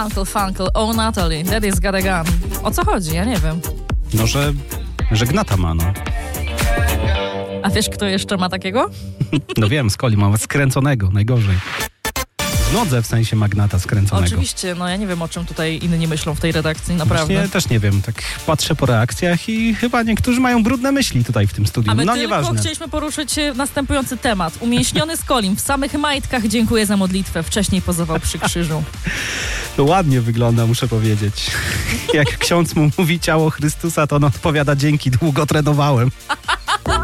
Uncle Funkle, oh Natalie, Daddy's got a gun. O co chodzi? Ja nie wiem. No, że gnata ma, no. A wiesz, kto jeszcze ma takiego? No wiem, Skoli ma skręconego, najgorzej. W nodze w sensie magnata skręconego. Oczywiście, no ja nie wiem, o czym tutaj inni myślą w tej redakcji, naprawdę. Właśnie też nie wiem, tak patrzę po reakcjach i chyba niektórzy mają brudne myśli tutaj w tym studiu. A my no tylko nieważne. chcieliśmy poruszyć następujący temat. Umięśniony Skolim w samych majtkach dziękuję za modlitwę. Wcześniej pozował przy krzyżu. To ładnie wygląda, muszę powiedzieć. Jak ksiądz mu mówi ciało Chrystusa, to on odpowiada dzięki, długo trenowałem.